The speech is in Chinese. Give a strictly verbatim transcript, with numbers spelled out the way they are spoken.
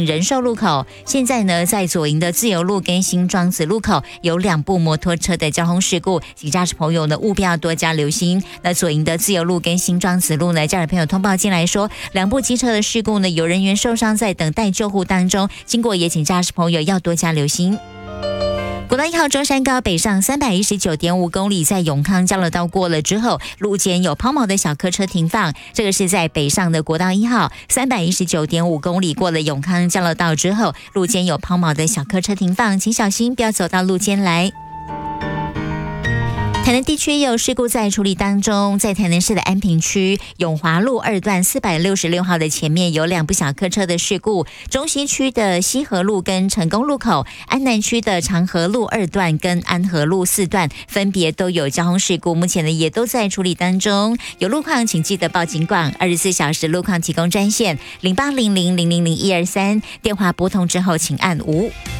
近仁寿路口。现在呢，在左营的自由路跟新庄子路口有两部摩托车的交通事故，请驾驶朋友呢务必要多加留心。那左营的自由路跟新庄子路呢，驾驶朋友通报进来说，两部机车的事故呢，有人员受伤在等待救护当中，经过也请驾驶朋友要多加留心。国道一号中山高北上三百一十九点五公里，在永康交流道过了之后，路肩有抛锚的小客车停放。这个是在北上的国道一号三百一十九点五公里过了永康交流道之后，路肩有抛锚的小客车停放，请小心不要走到路肩来。台南地区有事故在处理当中，在台南市的安平区永华路二段四百六十六号的前面有两部小客车的事故，中西区的西河路跟成功路口，安南区的长河路二段跟安和路四段分别都有交通事故，目前呢也都在处理当中。有路况请记得报警广，二十四小时路况提供专线零八零零零零零一二三，电话拨通之后请按五。